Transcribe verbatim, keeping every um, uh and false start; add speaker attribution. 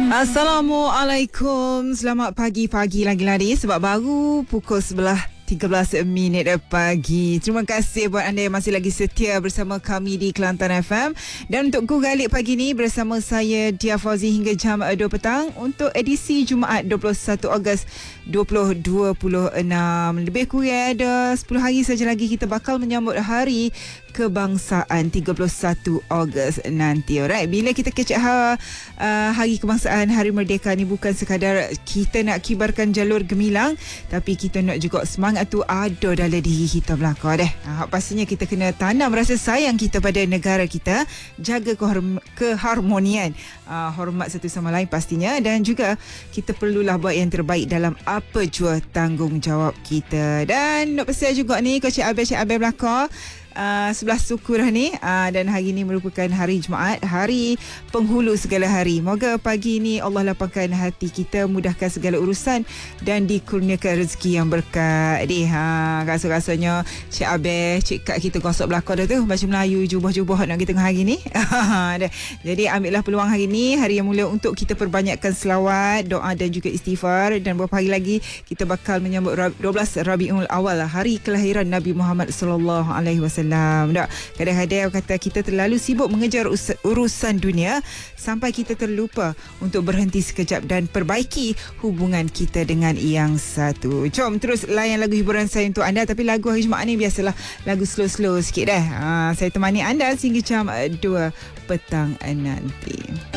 Speaker 1: Assalamualaikum. Selamat pagi-pagi lagi-lagi sebab baru pukul sebelah tiga belas minit pagi. Terima kasih buat anda yang masih lagi setia bersama kami di Kelantan F M. Dan untuk Gugalik pagi ni bersama saya Dia Fauzi hingga jam dua petang untuk edisi Jumaat dua puluh satu Ogos dua ribu dua puluh enam. Lebih kurang ada sepuluh hari saja lagi kita bakal menyambut Hari Kebangsaan tiga puluh satu Ogos nanti. Alright, bila kita kecek ha, uh, Hari Kebangsaan, Hari Merdeka ni bukan sekadar kita nak kibarkan jalur gemilang, tapi kita nak juga semangat tu ada dalam diri kita belaka deh. Ha, pastinya kita kena tanam rasa sayang kita pada negara kita, jaga kehorm- keharmonian, uh, hormat satu sama lain pastinya, dan juga kita perlulah buat yang terbaik dalam apa jua tanggungjawab kita. Dan nak pesan juga ni kau Cik Abel Cik Abel belaka Uh, sebelah suku dah ni, uh, dan hari ni merupakan hari Jumaat, hari penghulu segala hari. Moga pagi ni Allah lapangkan hati kita, mudahkan segala urusan dan dikurniakan rezeki yang berkat. Deh, ha, rasa-rasanya Cik Abel, Cik Kak kita gosok belakang dah tu, baca Melayu jubah-jubah nak kita tengah hari ni. Jadi ambillah peluang hari ni, hari yang mulia untuk kita perbanyakkan selawat, doa dan juga istighfar. Dan beberapa hari lagi kita bakal menyambut dua belas Rabiul Awal, hari kelahiran Nabi Muhammad sallallahu alaihi wasallam. Tak? Kadang-kadang kata kita terlalu sibuk mengejar us- urusan dunia sampai kita terlupa untuk berhenti sekejap dan perbaiki hubungan kita dengan yang satu. Jom terus layan lagu hiburan saya untuk anda. Tapi lagu hari Jumaat ni biasalah lagu slow-slow sikit dah. Ha, saya temani anda sehingga jam dua petang nanti.